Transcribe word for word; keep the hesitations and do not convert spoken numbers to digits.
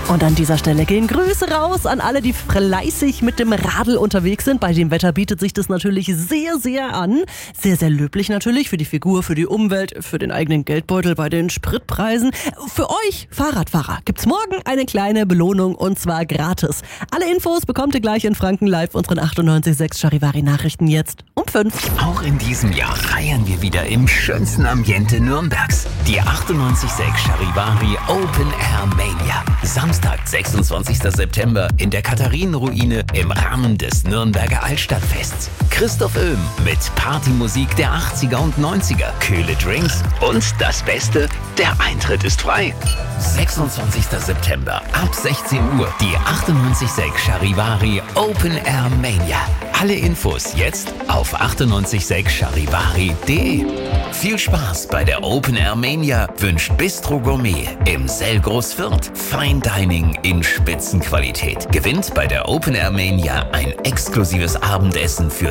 Und an dieser Stelle gehen Grüße raus an alle, die fleißig mit dem Radl unterwegs sind. Bei dem Wetter bietet sich das natürlich sehr, sehr an. Sehr, sehr löblich natürlich für die Figur, für die Umwelt, für den eigenen Geldbeutel bei den Spritpreisen. Für euch Fahrradfahrer gibt's morgen eine kleine Belohnung und zwar gratis. Alle Infos bekommt ihr gleich in Franken Live, unseren achtundneunzig Komma sechs Charivari-Nachrichten jetzt um fünf. Auch in diesem Jahr feiern wir wieder im schönsten Ambiente Nürnbergs. Die achtundneunzig Komma sechs Charivari Open Air Mania. Samstag, sechsundzwanzigster September in der Katharinenruine im Rahmen des Nürnberger Altstadtfests. Christoph Öhm mit Partymusik der achtziger und neunziger, kühle Drinks und das Beste, der Eintritt ist frei. sechsundzwanzigster September ab sechzehn Uhr die achtundneunzig Komma sechs Charivari Open Air Mania. Alle Infos jetzt auf achtundneunzig Komma sechs charivari punkt de. Viel Spaß bei der Open Air Mania wünscht Bistro Gourmet im Selgros Fürth. Fine Dining in Spitzenqualität. Gewinnt bei der Open Air Mania ein exklusives Abendessen für